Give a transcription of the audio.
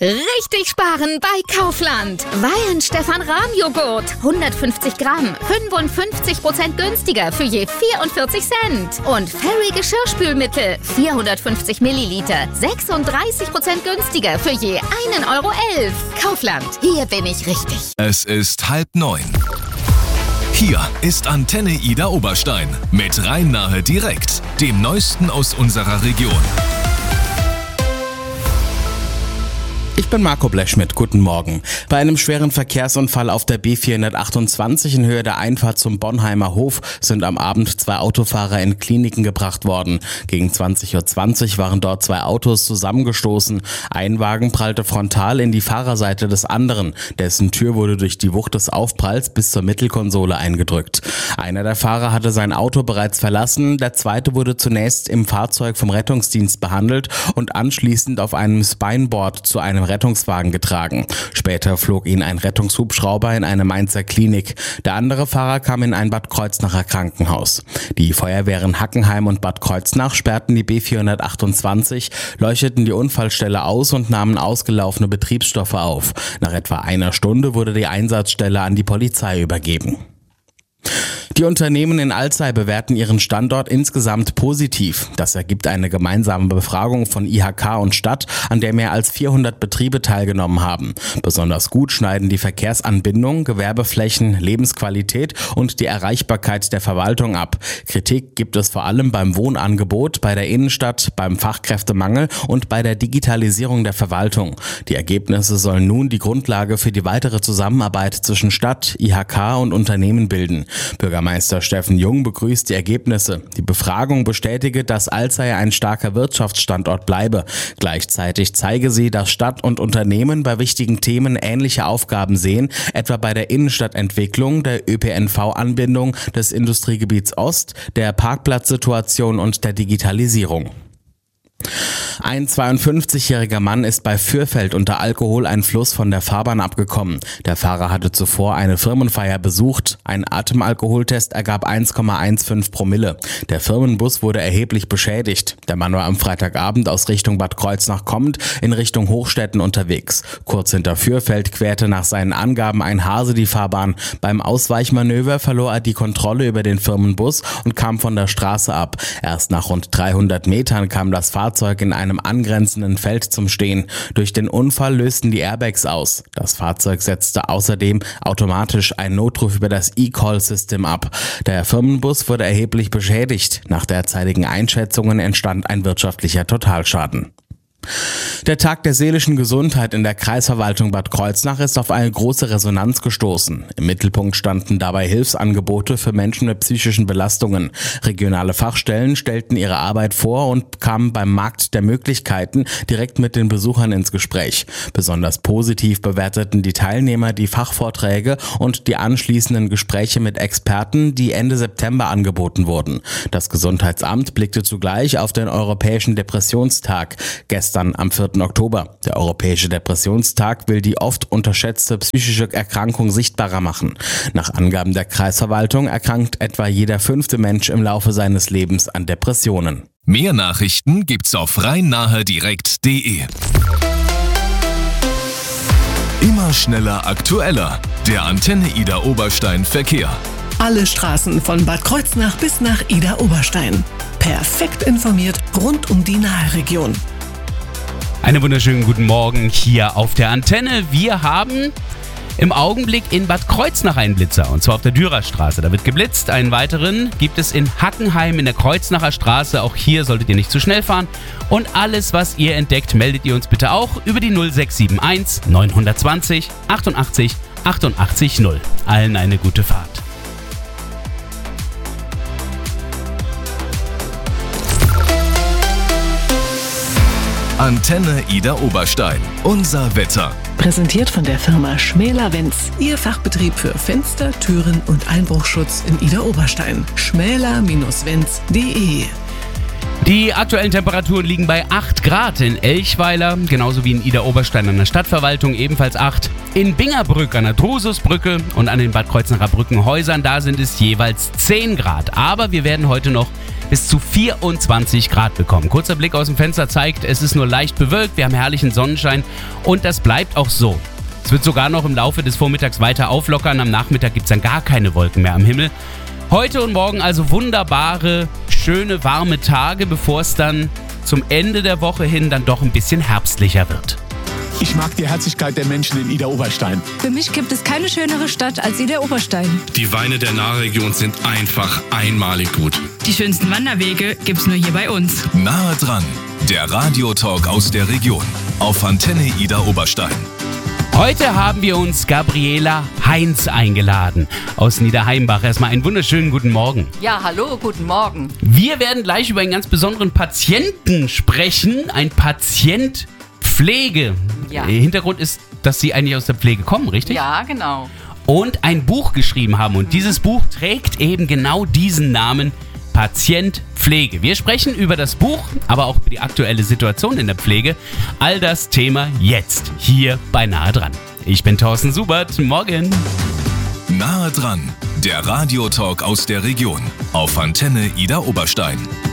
Richtig sparen bei Kaufland. Weihenstephan-Rahmjoghurt. 150 Gramm. 55% günstiger für je 44 Cent. Und Fairy Geschirrspülmittel. 450 Milliliter. 36% günstiger für je 1,11 Euro. Kaufland. Hier bin ich richtig. Es ist 8:30. Hier ist Antenne Ida Oberstein mit Rhein-Nahe direkt, dem Neuesten aus unserer Region. Ich bin Marco Blechschmidt, guten Morgen. Bei einem schweren Verkehrsunfall auf der B428 in Höhe der Einfahrt zum Bonheimer Hof sind am Abend 2 Autofahrer in Kliniken gebracht worden. Gegen 20:20 Uhr waren dort 2 Autos zusammengestoßen. Ein Wagen prallte frontal in die Fahrerseite des anderen. Dessen Tür wurde durch die Wucht des Aufpralls bis zur Mittelkonsole eingedrückt. Einer der Fahrer hatte sein Auto bereits verlassen. Der zweite wurde zunächst im Fahrzeug vom Rettungsdienst behandelt und anschließend auf einem Spineboard zu einem Rettungswagen getragen. Später flog ihn ein Rettungshubschrauber in eine Mainzer Klinik. Der andere Fahrer kam in ein Bad Kreuznacher Krankenhaus. Die Feuerwehren Hackenheim und Bad Kreuznach sperrten die B428, leuchteten die Unfallstelle aus und nahmen ausgelaufene Betriebsstoffe auf. Nach etwa einer Stunde wurde die Einsatzstelle an die Polizei übergeben. Die Unternehmen in Alzey bewerten ihren Standort insgesamt positiv. Das ergibt eine gemeinsame Befragung von IHK und Stadt, an der mehr als 400 Betriebe teilgenommen haben. Besonders gut schneiden die Verkehrsanbindung, Gewerbeflächen, Lebensqualität und die Erreichbarkeit der Verwaltung ab. Kritik gibt es vor allem beim Wohnangebot, bei der Innenstadt, beim Fachkräftemangel und bei der Digitalisierung der Verwaltung. Die Ergebnisse sollen nun die Grundlage für die weitere Zusammenarbeit zwischen Stadt, IHK und Unternehmen bilden. Bürgermeister Steffen Jung begrüßt die Ergebnisse. Die Befragung bestätige, dass Alzey ein starker Wirtschaftsstandort bleibe. Gleichzeitig zeige sie, dass Stadt und Unternehmen bei wichtigen Themen ähnliche Aufgaben sehen, etwa bei der Innenstadtentwicklung, der ÖPNV-Anbindung des Industriegebiets Ost, der Parkplatzsituation und der Digitalisierung. Ein 52-jähriger Mann ist bei Fürfeld unter Alkoholeinfluss von der Fahrbahn abgekommen. Der Fahrer hatte zuvor eine Firmenfeier besucht. Ein Atemalkoholtest ergab 1,15 Promille. Der Firmenbus wurde erheblich beschädigt. Der Mann war am Freitagabend aus Richtung Bad Kreuznach kommend in Richtung Hochstetten unterwegs. Kurz hinter Fürfeld querte nach seinen Angaben ein Hase die Fahrbahn. Beim Ausweichmanöver verlor er die Kontrolle über den Firmenbus und kam von der Straße ab. Erst nach rund 300 Metern kam das Fahrzeug in einem angrenzenden Feld zum Stehen. Durch den Unfall lösten die Airbags aus. Das Fahrzeug setzte außerdem automatisch einen Notruf über das eCall-System ab. Der Firmenbus wurde erheblich beschädigt. Nach derzeitigen Einschätzungen entstand ein wirtschaftlicher Totalschaden. Der Tag der seelischen Gesundheit in der Kreisverwaltung Bad Kreuznach ist auf eine große Resonanz gestoßen. Im Mittelpunkt standen dabei Hilfsangebote für Menschen mit psychischen Belastungen. Regionale Fachstellen stellten ihre Arbeit vor und kamen beim Markt der Möglichkeiten direkt mit den Besuchern ins Gespräch. Besonders positiv bewerteten die Teilnehmer die Fachvorträge und die anschließenden Gespräche mit Experten, die Ende September angeboten wurden. Das Gesundheitsamt blickte zugleich auf den Europäischen Depressionstag gestern am 4. Oktober. Der Europäische Depressionstag will die oft unterschätzte psychische Erkrankung sichtbarer machen. Nach Angaben der Kreisverwaltung erkrankt etwa jeder 5. Mensch im Laufe seines Lebens an Depressionen. Mehr Nachrichten gibt's auf rhein-nahe-direkt.de. Immer schneller, aktueller. Der Antenne Ida Oberstein Verkehr. Alle Straßen von Bad Kreuznach bis nach Ida Oberstein. Perfekt informiert rund um die Nahe-Region. Einen wunderschönen guten Morgen hier auf der Antenne. Wir haben im Augenblick in Bad Kreuznach einen Blitzer, und zwar auf der Dürerstraße. Da wird geblitzt. Einen weiteren gibt es in Hackenheim in der Kreuznacher Straße. Auch hier solltet ihr nicht zu schnell fahren. Und alles, was ihr entdeckt, meldet ihr uns bitte auch über die 0671 920 88 88 0. Allen eine gute Fahrt. Antenne Ida Oberstein. Unser Wetter. Präsentiert von der Firma Schmäler-Wenz. Ihr Fachbetrieb für Fenster, Türen und Einbruchschutz in Ida Oberstein. schmäler-wenz.de Die aktuellen Temperaturen liegen bei 8 Grad in Elchweiler, genauso wie in Idar-Oberstein an der Stadtverwaltung, ebenfalls 8. In Bingerbrück an der Drususbrücke und an den Bad Kreuznacher Brückenhäusern, da sind es jeweils 10 Grad. Aber wir werden heute noch bis zu 24 Grad bekommen. Kurzer Blick aus dem Fenster zeigt, es ist nur leicht bewölkt, wir haben herrlichen Sonnenschein und das bleibt auch so. Es wird sogar noch im Laufe des Vormittags weiter auflockern, am Nachmittag gibt es dann gar keine Wolken mehr am Himmel. Heute und morgen also wunderbare, schöne, warme Tage, bevor es dann zum Ende der Woche hin dann doch ein bisschen herbstlicher wird. Ich mag die Herzlichkeit der Menschen in Idar-Oberstein. Für mich gibt es keine schönere Stadt als Idar-Oberstein. Die Weine der Nahregion sind einfach einmalig gut. Die schönsten Wanderwege gibt's nur hier bei uns. Nahe dran, der Radiotalk aus der Region auf Antenne Idar-Oberstein. Heute haben wir uns Gabriela Heinz eingeladen aus Niederheimbach. Erstmal einen wunderschönen guten Morgen. Ja, hallo, guten Morgen. Wir werden gleich über einen ganz besonderen Patienten sprechen. Ein Patient Pflege. Ja. Hintergrund ist, dass Sie eigentlich aus der Pflege kommen, richtig? Ja, genau. Und ein Buch geschrieben haben. Und dieses Buch trägt eben genau diesen Namen: Patient Pflege. Wir sprechen über das Buch, aber auch über die aktuelle Situation in der Pflege. All das Thema jetzt hier bei Nahe dran. Ich bin Thorsten Subert. Morgen. Nahe dran, der Radiotalk aus der Region auf Antenne Idar-Oberstein.